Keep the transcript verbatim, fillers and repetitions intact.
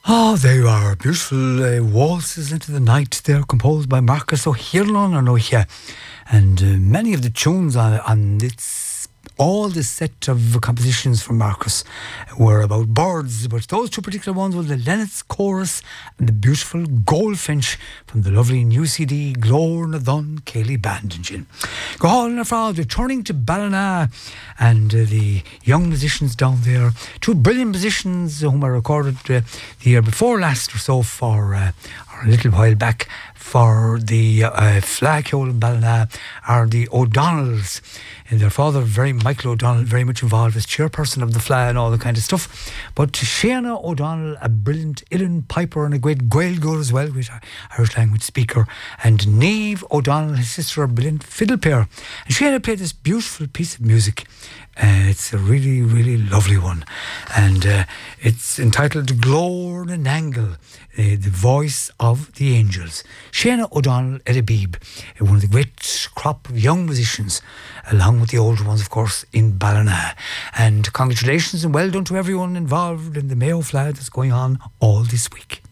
Oh, they are beautiful uh, waltzes into the night. They're composed by Marcus O'Hirlon and O'Hia. And uh, many of the tunes on, on this, all this set of compositions from Marcus were about birds. But those two particular ones were the Lennox Chorus and the beautiful Goldfinch from the lovely new C D Glór na Dun Céilí Band Engine. Go hall and Frog, returning to Ballina, and uh, the young musicians down there, two brilliant musicians whom I recorded uh, the year before last or so for uh, or a little while back for the uh, Flaghill in Ballina are the O'Donnells. And their father, very Michael O'Donnell, very much involved as chairperson of the F L A and all that kind of stuff. But Shana O'Donnell, a brilliant uilleann piper and a great Gaeilgeoir as well, great Irish language speaker. And Niamh O'Donnell, his sister, a brilliant fiddle player. And Shana played this beautiful piece of music. Uh, it's a really, really lovely one. And uh, it's entitled Glór na Nangle, uh, the voice of the angels. Shana O'Donnell Edibib, uh, one of the great crop of young musicians, along with the older ones, of course, in Ballina. And congratulations and well done to everyone involved in the Mayo F L A that's going on all this week.